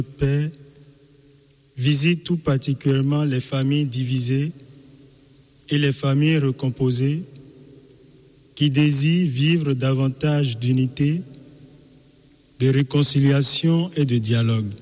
paix visite tout particulièrement les familles divisées et les familles recomposées qui désirent vivre davantage d'unité, de réconciliation et de dialogue.